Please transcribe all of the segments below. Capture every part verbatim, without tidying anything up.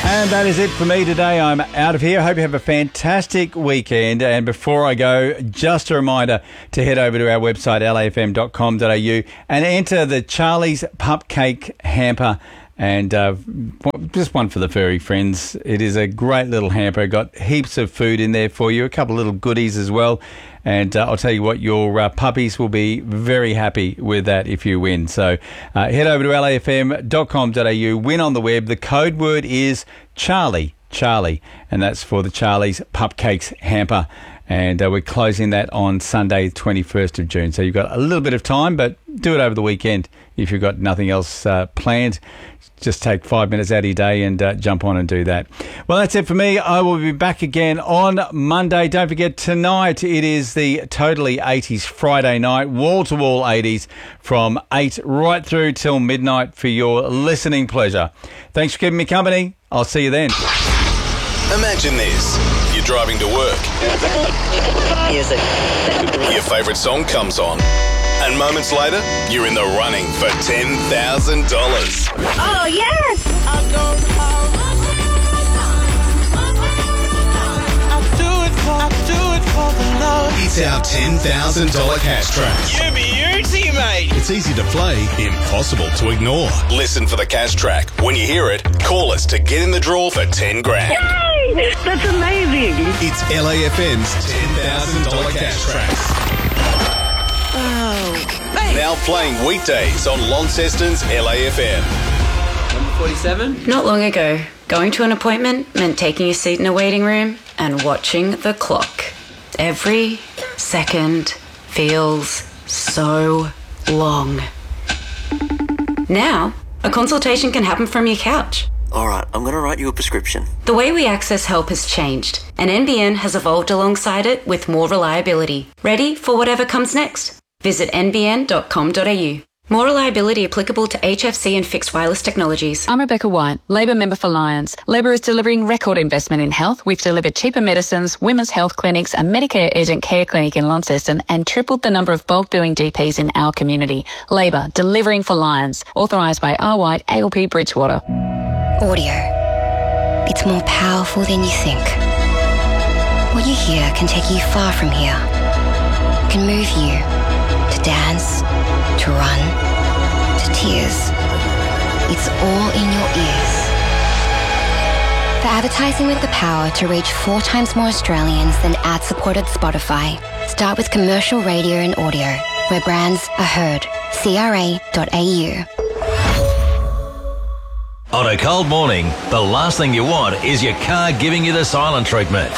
And that is it for me today. I'm out of here. I hope you have a fantastic weekend. And before I go, just a reminder to head over to our website, l a f m dot com dot a u, and enter the Charlie's Pupcake Hamper. And uh, just one for the furry friends. It is a great little hamper. Got heaps of food in there for you, a couple of little goodies as well. And uh, I'll tell you what, your uh, puppies will be very happy with that if you win. So uh, head over to l a f m dot com dot a u, win on the web. The code word is Charlie, Charlie, and that's for the Charlie's Pupcakes Hamper. And uh, we're closing that on Sunday, twenty-first of June. So you've got a little bit of time, but do it over the weekend if you've got nothing else uh, planned. Just take five minutes out of your day and uh, jump on and do that. Well, that's it for me. I will be back again on Monday. Don't forget, tonight it is the Totally eighties Friday night, wall-to-wall eighties from eight right through till midnight for your listening pleasure. Thanks for keeping me company. I'll see you then. Imagine this. You're driving to work. Music. Your favourite song comes on. And moments later, you're in the running for ten thousand dollars. Oh, yes! I do it for, I do it for the love. It's our ten thousand dollars cash track. You beauty, mate. It's easy to play, impossible to ignore. Listen for the cash track. When you hear it, call us to get in the draw for ten grand. Yay! That's amazing. It's L A F M's ten thousand dollars cash track. Now playing weekdays on Launceston's L A F M. Number forty-seven. Not long ago, going to an appointment meant taking a seat in a waiting room and watching the clock. Every second feels so long. Now, a consultation can happen from your couch. All right, I'm going to write you a prescription. The way we access help has changed, and N B N has evolved alongside it with more reliability. Ready for whatever comes next? Visit n b n dot com dot a u. More reliability applicable to H F C and fixed wireless technologies. I'm Rebecca White, Labor member for Lions. Labor is delivering record investment in health. We've delivered cheaper medicines, women's health clinics, a Medicare urgent care clinic in Launceston, and tripled the number of bulk billing G Ps in our community. Labor, delivering for Lions. Authorised by R. White, A L P Bridgewater. Audio. It's more powerful than you think. What you hear can take you far from here. It can move you. To dance, to run, to tears. It's all in your ears. For advertising with the power to reach four times more Australians than ad-supported Spotify, start with commercial radio and audio, where brands are heard. c r a dot a u. On a cold morning, the last thing you want is your car giving you the silent treatment.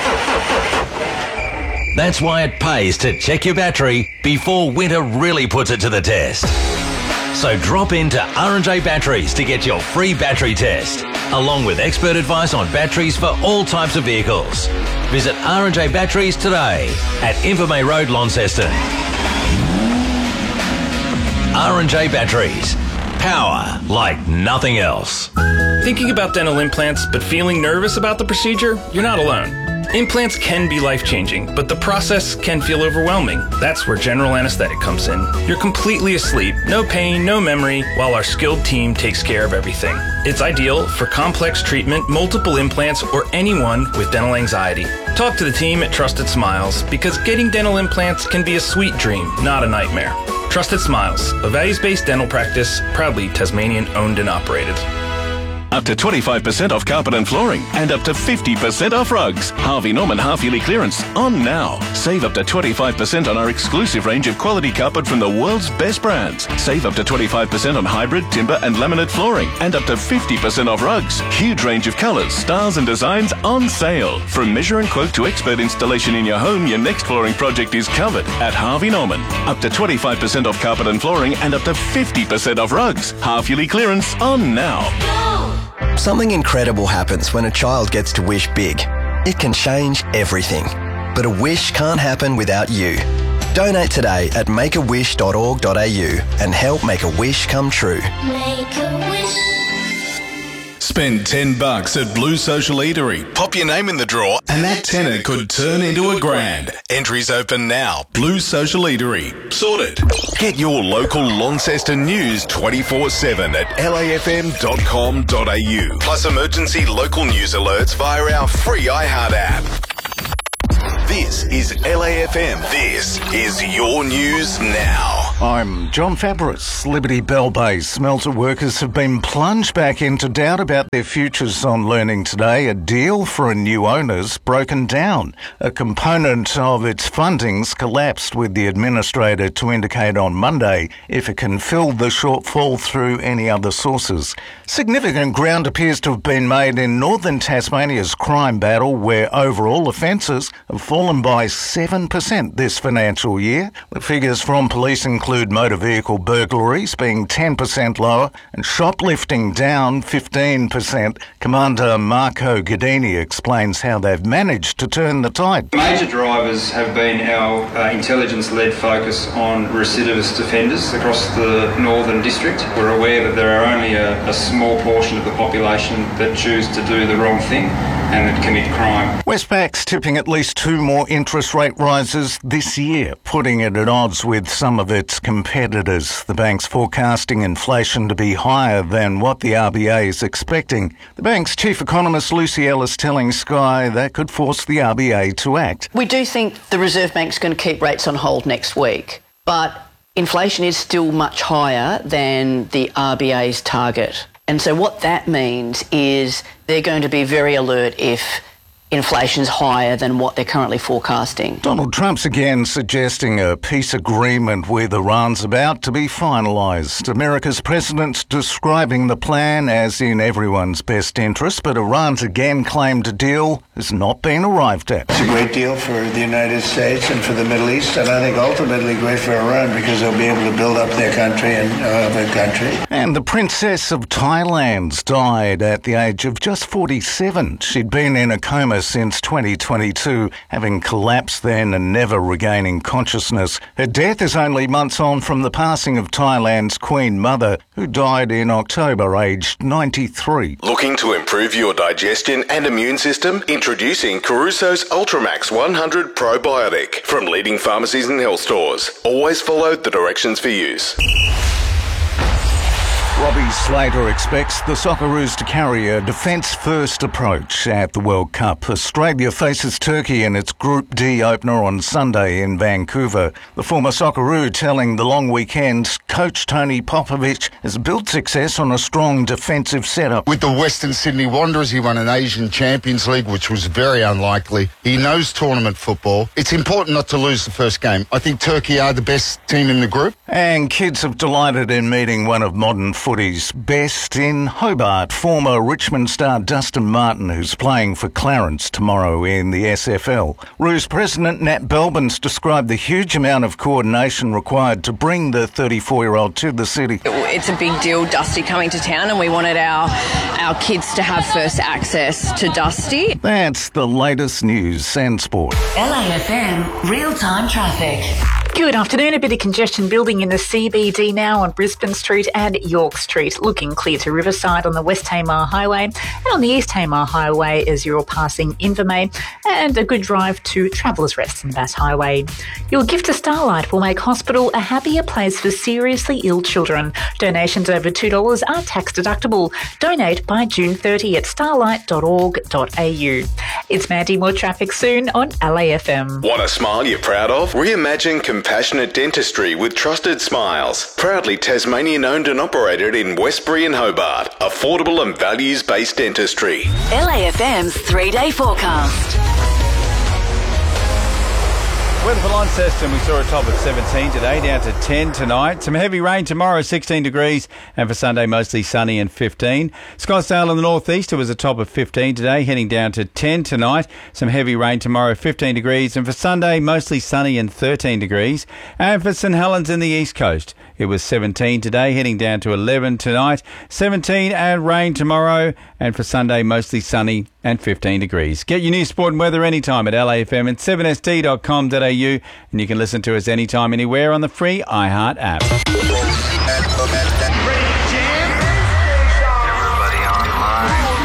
That's why it pays to check your battery before winter really puts it to the test. So drop into R and J Batteries to get your free battery test, along with expert advice on batteries for all types of vehicles. Visit R and J Batteries today at Invermay Road, Launceston. R and J Batteries. Power like nothing else. Thinking about dental implants but feeling nervous about the procedure? You're not alone. Implants can be life-changing, but the process can feel overwhelming. That's where general anesthetic comes in. You're completely asleep, no pain, no memory, while our skilled team takes care of everything. It's ideal for complex treatment, multiple implants, or anyone with dental anxiety. Talk to the team at Trusted Smiles, because getting dental implants can be a sweet dream, not a nightmare. Trusted Smiles, a values-based dental practice, proudly Tasmanian-owned and operated. Up to twenty-five percent off carpet and flooring and up to fifty percent off rugs. Harvey Norman half-yearly clearance on now. Save up to twenty-five percent on our exclusive range of quality carpet from the world's best brands. Save up to twenty-five percent on hybrid, timber and laminate flooring and up to fifty percent off rugs. Huge range of colours, styles and designs on sale. From measure and quote to expert installation in your home, your next flooring project is covered at Harvey Norman. Up to twenty-five percent off carpet and flooring and up to fifty percent off rugs. Half-yearly clearance on now. Something incredible happens when a child gets to wish big. It can change everything. But a wish can't happen without you. Donate today at make a wish dot org dot a u and help make a wish come true. Make a wish. Spend ten bucks at Blue Social Eatery. Pop your name in the draw and that tenner could turn into a grand. Entries open now. Blue Social Eatery. Sorted. Get your local Launceston news twenty-four seven at L A F M dot com dot A U. Plus emergency local news alerts via our free iHeart app. This is L A F M. This is your news now. I'm John Fabris. Liberty Bell Bay smelter workers have been plunged back into doubt about their futures on learning today a deal for a new owner's broken down. A component of its fundings collapsed, with the administrator to indicate on Monday if it can fill the shortfall through any other sources. Significant ground appears to have been made in northern Tasmania's crime battle, where overall offences have fallen by seven percent this financial year. The figures from police include motor vehicle burglaries being ten percent lower and shoplifting down fifteen percent. Commander Marco Guidini explains how they've managed to turn the tide. Major drivers have been our uh, intelligence-led focus on recidivist offenders across the Northern District. We're aware that there are only a, a small portion of the population that choose to do the wrong thing and that commit crime. Westpac's tipping at least two more interest rate rises this year, putting it at odds with some of its competitors. The bank's forecasting inflation to be higher than what the R B A is expecting. The bank's chief economist Lucy Ellis telling Sky that could force the R B A to act. We do think the Reserve Bank's going to keep rates on hold next week, but inflation is still much higher than the R B A's target. And so what that means is they're going to be very alert if inflation's higher than what they're currently forecasting. Donald Trump's again suggesting a peace agreement with Iran's about to be finalised. America's president describing the plan as in everyone's best interest, but Iran's again claimed a deal has not been arrived at. It's a great deal for the United States and for the Middle East, and I think ultimately great for Iran because they'll be able to build up their country and uh, their country. And the Princess of Thailand died at the age of just forty-seven. She'd been in a coma since twenty twenty-two, having collapsed then and never regaining consciousness. Her death is only months on from the passing of Thailand's Queen Mother, who died in October, aged ninety-three. Looking to improve your digestion and immune system? Introducing Caruso's Ultramax one hundred Probiotic from leading pharmacies and health stores. Always follow the directions for use. Robbie Slater expects the Socceroos to carry a defence-first approach at the World Cup. Australia faces Turkey in its Group D opener on Sunday in Vancouver. The former Socceroo telling The Long Weekend coach Tony Popovich has built success on a strong defensive setup. With the Western Sydney Wanderers, he won an Asian Champions League, which was very unlikely. He knows tournament football. It's important not to lose the first game. I think Turkey are the best team in the group. And kids have delighted in meeting one of modern footy's best in Hobart, former Richmond star Dustin Martin, who's playing for Clarence tomorrow in the S F L. Roos President Nat Belbin's described the huge amount of coordination required to bring the thirty-four-year-old to the city. It's a big deal, Dusty coming to town, and we wanted our, our kids to have first access to Dusty. That's the latest news and sport. L A F M real-time traffic. Good afternoon. A bit of congestion building in the C B D now on Brisbane Street and York Street, looking clear to Riverside on the West Tamar Highway and on the East Tamar Highway as you're passing Invermay, and a good drive to Travellers Rest in Bass Highway. Your gift to Starlight will make hospital a happier place for seriously ill children. Donations over two dollars are tax deductible. Donate by June thirtieth at starlight dot org dot a u. It's Mandy. More traffic soon on L A F M. Want a smile you're proud of? Reimagine compassionate dentistry with Trusted Smiles. Proudly Tasmanian owned and operated in Westbury and Hobart. Affordable and values-based dentistry. L A F M's three-day forecast. Weather for Launceston, we saw a top of seventeen today, down to ten tonight. Some heavy rain tomorrow, sixteen degrees, and for Sunday, mostly sunny and fifteen. Scottsdale in the northeast, it was a top of fifteen today, heading down to ten tonight. Some heavy rain tomorrow, fifteen degrees, and for Sunday, mostly sunny and thirteen degrees. And for St Helens in the east coast, it was seventeen today, heading down to eleven tonight. seventeen and rain tomorrow, and for Sunday, mostly sunny and fifteen degrees. Get your news, sport and weather anytime at L A F M and seven S D dot com dot a u, and you can listen to us anytime, anywhere on the free iHeart app. Everybody online.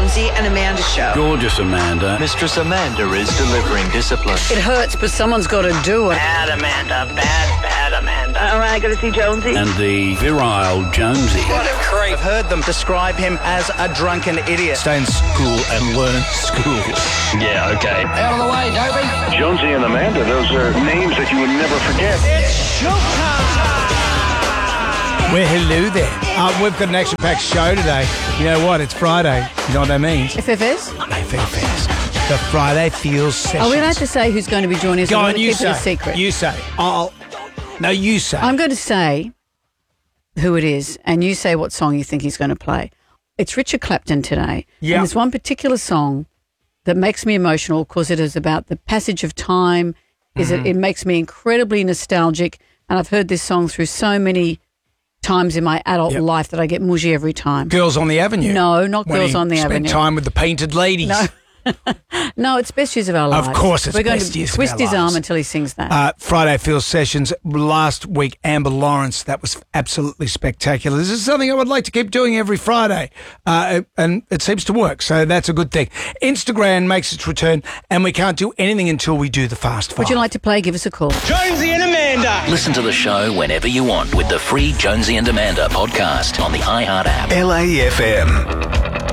Jonesy and Amanda Show. Gorgeous Amanda. Mistress Amanda is delivering discipline. It hurts, but someone's got to do it. Bad Amanda, bad, bad Amanda. All right, got to see Jonesy. And the virile Jonesy. What a creep. I've heard them describe him as a drunken idiot. Stay in school and learn school. Yeah, okay. Out of the way, Toby. Jonesy and Amanda, those are names that you would never forget. It's showtime. Well, hello there. Uh, we've got an action-packed show today. You know what? It's Friday. You know what that means? F F S? F F S. The Friday Feels Sessions. Are we allowed to say who's going to be joining us? Go I'm on, going to you keep say. it a secret. You say. I'll... No, you say. I'm going to say who it is, and you say what song you think he's going to play. It's Richard Clapton today. Yeah. And there's one particular song that makes me emotional because it is about the passage of time. Is Mm-hmm. it? It makes me incredibly nostalgic, and I've heard this song through so many times in my adult Yep. life that I get mushy every time. Girls on the Avenue. No, not When Girls he on the spent Avenue. time with the painted ladies. No. No, it's Best Years of Our Of Lives. course it's We're going Best to Years of twist Our his Lives. arm until he sings that. Uh, Friday Feels Sessions. Last week, Amber Lawrence. That was absolutely spectacular. This is something I would like to keep doing every Friday, uh, and it seems to work, so that's a good thing. Instagram makes its return, and we can't do anything until we do the Fast Five. Would you like to play? Give us a call. Jonesy and Amanda. Listen to the show whenever you want with the free Jonesy and Amanda podcast on the iHeart app. L A F M.